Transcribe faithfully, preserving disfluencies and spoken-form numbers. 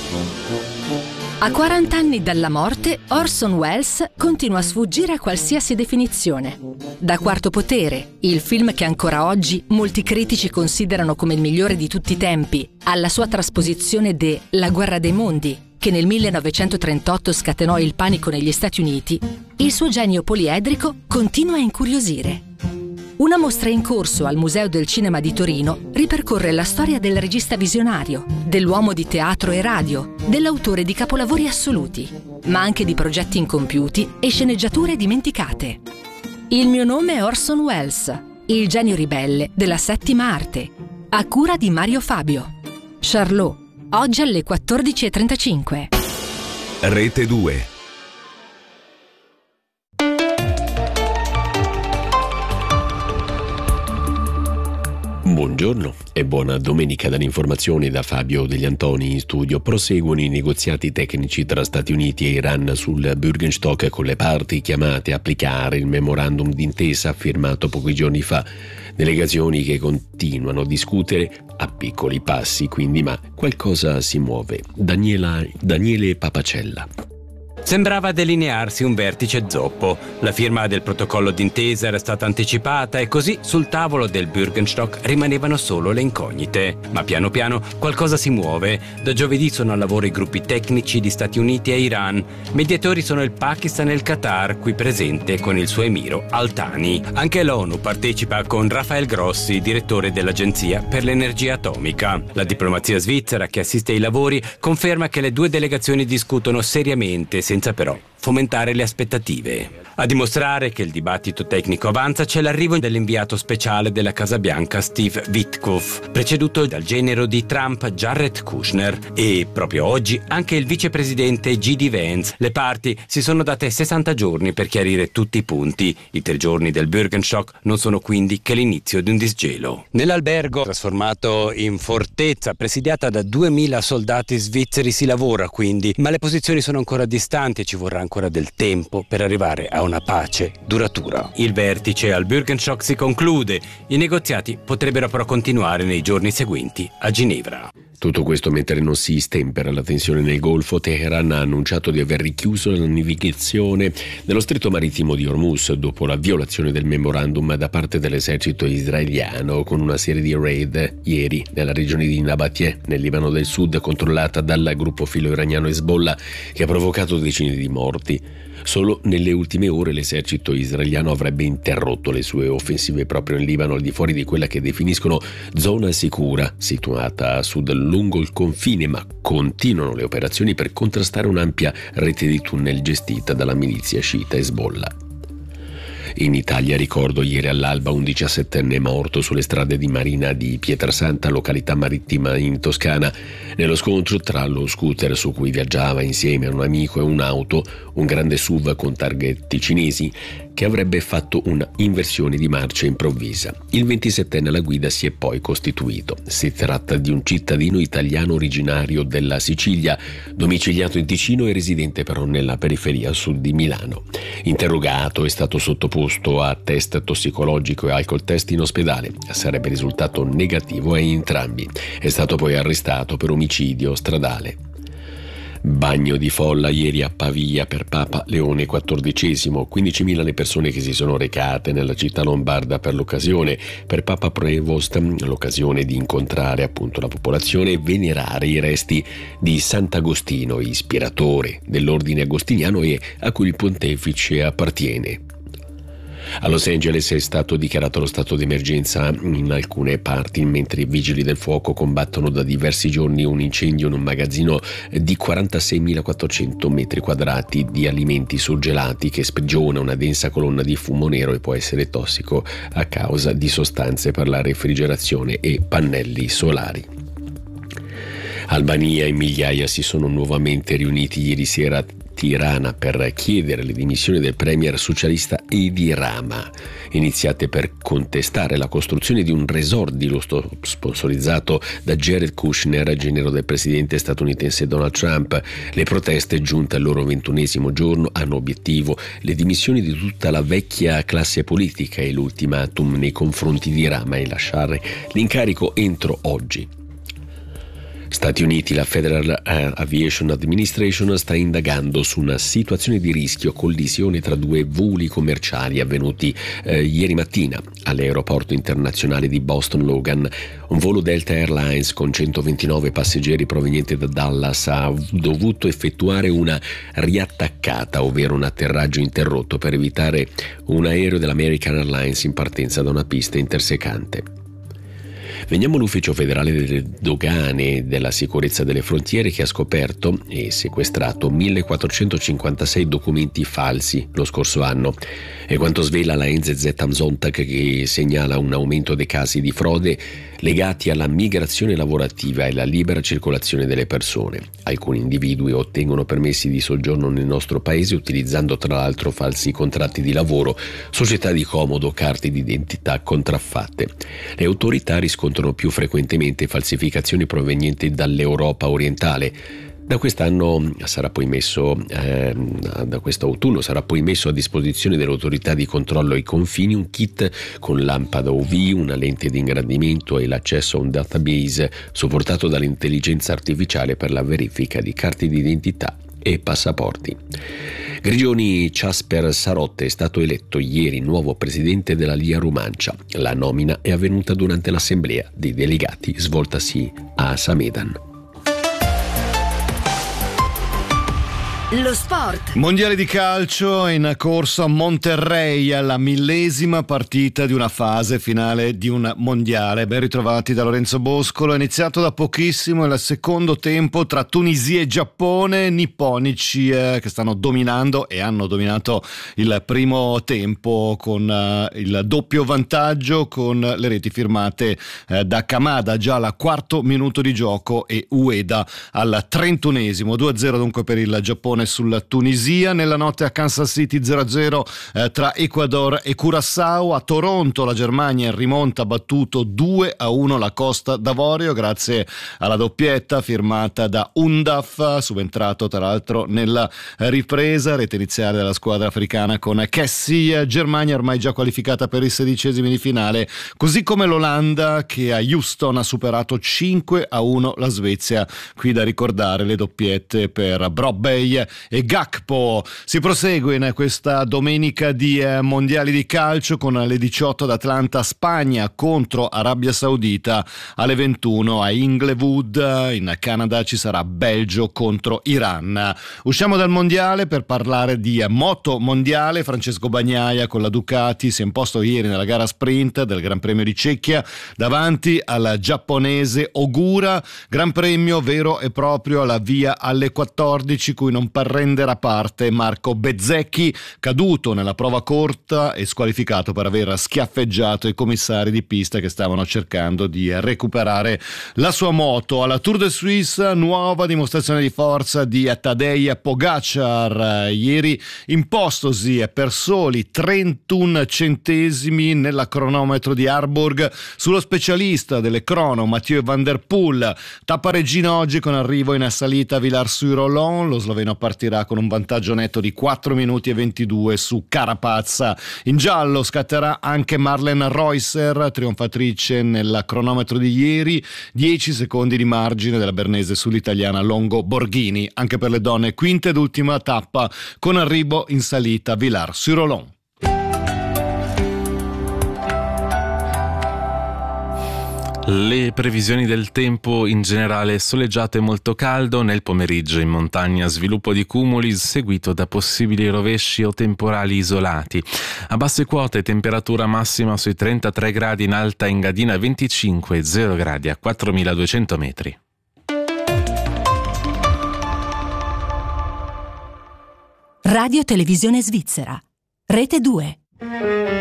A quaranta anni dalla morte, Orson Welles continua a sfuggire a qualsiasi definizione. Da Quarto Potere, il film che ancora oggi molti critici considerano come il migliore di tutti i tempi, alla sua trasposizione de La guerra dei mondi, che nel millenovecentotrentotto scatenò il panico negli Stati Uniti, il suo genio poliedrico continua a incuriosire. Una mostra in corso al Museo del Cinema di Torino ripercorre la storia del regista visionario, dell'uomo di teatro e radio, dell'autore di capolavori assoluti, ma anche di progetti incompiuti e sceneggiature dimenticate. Il mio nome è Orson Welles, il genio ribelle della settima arte, a cura di Mario Fabio. Charlot, oggi alle quattordici e trentacinque. Rete due. Buongiorno e buona domenica dall'informazione da Fabio Degli Antoni in studio. Proseguono i negoziati tecnici tra Stati Uniti e Iran sul Bürgenstock, con le parti chiamate a applicare il memorandum d'intesa firmato pochi giorni fa. Delegazioni che continuano a discutere a piccoli passi, quindi, ma qualcosa si muove. Daniela, Daniele Papacella. Sembrava delinearsi un vertice zoppo. La firma del protocollo d'intesa era stata anticipata e così sul tavolo del Bürgenstock rimanevano solo le incognite. Ma piano piano qualcosa si muove. Da giovedì sono al lavoro i gruppi tecnici di Stati Uniti e Iran. Mediatori sono il Pakistan e il Qatar, qui presente con il suo emiro Al-Thani. Anche l'ONU partecipa con Rafael Grossi, direttore dell'Agenzia per l'Energia Atomica. La diplomazia svizzera che assiste ai lavori conferma che le due delegazioni discutono seriamente, senza però fomentare le aspettative. A dimostrare che il dibattito tecnico avanza c'è l'arrivo dell'inviato speciale della Casa Bianca Steve Witkoff, preceduto dal genero di Trump Jared Kushner, e proprio oggi anche il vicepresidente J D Vance. Le parti si sono date sessanta giorni per chiarire tutti i punti. I tre giorni del Bürgenstock non sono quindi che l'inizio di un disgelo. Nell'albergo, trasformato in fortezza presidiata da duemila soldati svizzeri, si lavora quindi, ma le posizioni sono ancora distanti e ci vorrà ancora del tempo per arrivare a una pace duratura. Il vertice al Bürgenstock si conclude. I negoziati potrebbero però continuare nei giorni seguenti a Ginevra. Tutto questo mentre non si stempera la tensione nel Golfo. Teheran ha annunciato di aver richiuso la navigazione nello stretto marittimo di Hormuz dopo la violazione del memorandum da parte dell'esercito israeliano, con una serie di raid ieri nella regione di Nabateh, nel Libano del Sud, controllata dal gruppo filo iraniano Hezbollah, che ha provocato decine di morti. Solo nelle ultime ore l'esercito israeliano avrebbe interrotto le sue offensive proprio in Libano, al di fuori di quella che definiscono zona sicura, situata a sud lungo il confine, ma continuano le operazioni per contrastare un'ampia rete di tunnel gestita dalla milizia sciita Hezbollah. In Italia, ricordo ieri all'alba un diciassettenne morto sulle strade di Marina di Pietrasanta, località marittima in Toscana, nello scontro tra lo scooter su cui viaggiava insieme a un amico e un'auto, un grande S U V con targhetti cinesi, che avrebbe fatto una inversione di marcia improvvisa. Il ventisettenne alla guida si è poi costituito. Si tratta di un cittadino italiano originario della Sicilia, domiciliato in Ticino e residente però nella periferia sud di Milano. Interrogato, è stato sottoposto a test tossicologico e alcol test in ospedale. Sarebbe risultato negativo a entrambi. È stato poi arrestato per omicidio stradale. Bagno di folla ieri a Pavia per Papa Leone quattordicesimo, quindicimila le persone che si sono recate nella città lombarda per l'occasione. Per Papa Prevost l'occasione di incontrare appunto la popolazione e venerare i resti di Sant'Agostino, ispiratore dell'ordine agostiniano e a cui il pontefice appartiene. A Los Angeles è stato dichiarato lo stato d'emergenza in alcune parti, mentre i vigili del fuoco combattono da diversi giorni un incendio in un magazzino di quarantaseimilaquattrocento metri quadrati di alimenti surgelati che sprigiona una densa colonna di fumo nero e può essere tossico a causa di sostanze per la refrigerazione e pannelli solari. Albania e migliaia si sono nuovamente riuniti ieri sera a Tirana per chiedere le dimissioni del premier socialista Edi Rama, iniziate per contestare la costruzione di un resort di lusso sponsorizzato da Jared Kushner, genero del presidente statunitense Donald Trump. Le proteste, giunte al loro ventunesimo giorno, hanno obiettivo le dimissioni di tutta la vecchia classe politica e l'ultimatum nei confronti di Rama è lasciare l'incarico entro oggi. Stati Uniti, la Federal Aviation Administration sta indagando su una situazione di rischio collisione tra due voli commerciali avvenuti eh, ieri mattina all'aeroporto internazionale di Boston Logan. Un volo Delta Airlines con centoventinove passeggeri proveniente da Dallas ha dovuto effettuare una riattaccata, ovvero un atterraggio interrotto, per evitare un aereo dell'American Airlines in partenza da una pista intersecante. Veniamo all'Ufficio federale delle dogane e della sicurezza delle frontiere, che ha scoperto e sequestrato millequattrocentocinquantasei documenti falsi lo scorso anno. E quanto svela la N Z Z am Sonntag, che segnala un aumento dei casi di frode legati alla migrazione lavorativa e alla libera circolazione delle persone. Alcuni individui ottengono permessi di soggiorno nel nostro paese utilizzando tra l'altro falsi contratti di lavoro, società di comodo, carte di identità contraffatte. Le autorità riscontrano più frequentemente falsificazioni provenienti dall'Europa orientale. Da quest'anno sarà poi messo, eh, da questo autunno sarà poi messo a disposizione dell'autorità di controllo ai confini un kit con lampada U V, una lente di ingrandimento e l'accesso a un database supportato dall'intelligenza artificiale per la verifica di carte di identità e passaporti. Grigioni Casper Sarotte è stato eletto ieri nuovo presidente della Lia Romancia. La nomina è avvenuta durante l'assemblea dei delegati svoltasi a Samedan. Lo sport. Mondiale di calcio in corso a Monterrey, alla millesima partita di una fase finale di un mondiale. Ben ritrovati da Lorenzo Boscolo. È iniziato da pochissimo il secondo tempo tra Tunisia e Giappone, nipponici eh, che stanno dominando e hanno dominato il primo tempo con eh, il doppio vantaggio, con le reti firmate eh, da Kamada già al quarto minuto di gioco e Ueda al trentunesimo. due a zero dunque per il Giappone sulla Tunisia. Nella notte a Kansas City zero a zero eh, tra Ecuador e Curaçao. A Toronto la Germania in rimonta ha battuto due a uno la Costa d'Avorio grazie alla doppietta firmata da Undaf, subentrato tra l'altro nella ripresa, rete iniziale della squadra africana con Kessie. Germania ormai già qualificata per i sedicesimi di finale, così come l'Olanda che a Houston ha superato cinque a uno la Svezia. Qui da ricordare le doppiette per Brobbey e Gakpo. Si prosegue in questa domenica di eh, mondiali di calcio con le diciotto ad Atlanta, Spagna contro Arabia Saudita, alle ventuno a Inglewood in Canada ci sarà Belgio contro Iran. Usciamo dal mondiale per parlare di moto mondiale. Francesco Bagnaia con la Ducati si è imposto ieri nella gara sprint del Gran Premio di Cecchia davanti al giapponese Ogura, Gran Premio vero e proprio alla via alle quattordici, cui non prenderà parte Marco Bezzecchi, caduto nella prova corta e squalificato per aver schiaffeggiato i commissari di pista che stavano cercando di recuperare la sua moto. Alla Tour de Suisse, nuova dimostrazione di forza di Tadej Pogacar, ieri impostosi per soli trentuno centesimi nella cronometro di Harburg sullo specialista delle crono Mathieu van der Poel. Tappa regina oggi con arrivo in salita a Villars-sur-Olon. Lo sloveno partirà con un vantaggio netto di quattro minuti e ventidue su Carapaz. In giallo scatterà anche Marlen Reusser, trionfatrice nel cronometro di ieri, dieci secondi di margine della bernese sull'italiana Longo Borghini. Anche per le donne, quinta ed ultima tappa con arrivo in salita a Villars-sur-Olon. Le previsioni del tempo in generale: soleggiato e molto caldo, nel pomeriggio in montagna sviluppo di cumuli seguito da possibili rovesci o temporali isolati. A basse quote temperatura massima sui trentatré gradi, in Alta Engadina venticinque, zero gradi a quattromiladuecento metri. Radio Televisione Svizzera, Rete due.